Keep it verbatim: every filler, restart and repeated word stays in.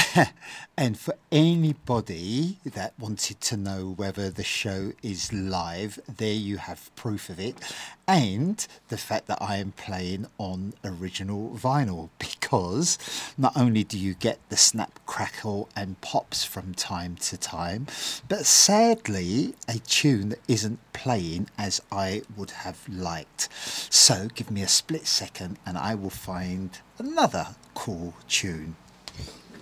And for anybody that wanted to know whether the show is live, there you have proof of it. And the fact that I am playing on original vinyl, because not only do you get the snap, crackle, and pops from time to time, but sadly, a tune isn't playing as I would have liked. So give me a split second and I will find another cool tune.